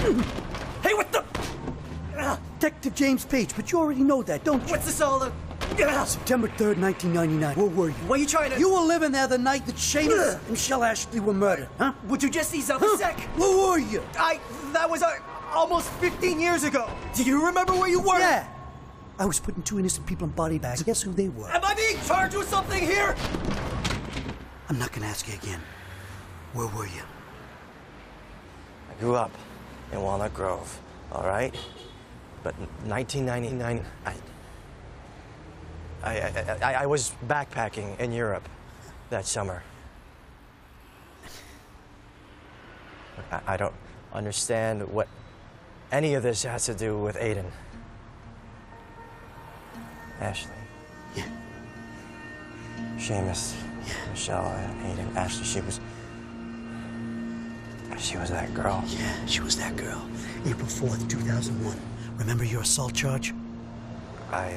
Hey, what the? Detective James Page, but you already know that, don't you? What's this all? September 3rd, 1999. Where were you? What are you trying to... You were living there the night that Seamus and Michelle Ashley were murdered, huh? Would you just ease up a sec? Where were you? That was almost 15 years ago. Do you remember where you were? Yeah. I was putting 2 innocent people in body bags. Guess who they were? Am I being charged with something here? I'm not gonna ask you again. Where were you? I grew up in Walnut Grove, all right? But in 1999, I was backpacking in Europe that summer. I don't understand what any of this has to do with Aiden. Ashley. Yeah. Seamus. Yeah. Michelle and Aiden. Ashley, she was that girl. Yeah, she was that girl. April 4th, 2001. Remember your assault charge? I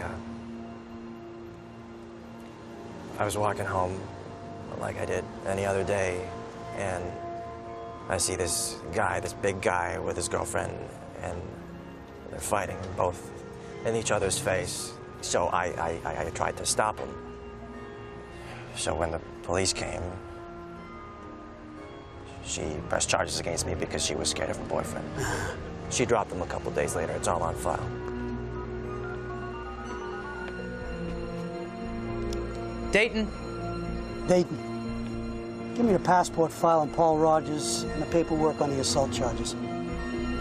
was walking home like I did any other day, and I see this guy, this big guy with his girlfriend, and they're fighting both in each other's face. So I tried to stop them. So when the police came, she pressed charges against me because she was scared of her boyfriend. She dropped them a couple days later. It's all on file. Dayton. Dayton. Give me the passport file on Paul Rogers and the paperwork on the assault charges.